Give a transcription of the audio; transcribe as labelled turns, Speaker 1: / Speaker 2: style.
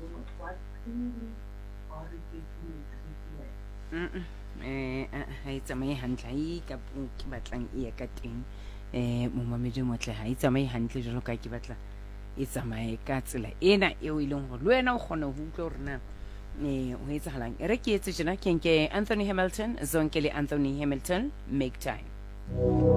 Speaker 1: ha e tsamaye hantle ha ka ke batlang e ya ka teng momamedi motle ha e tsamaye hantle jalo ka ke batla e tsamaye ka tsela ena eo e leng gore le wena o kgona ho utlwa gore na ho etsahalang e re ke etse jena ke nke Anthony Hamilton zonke le Anthony Hamilton make time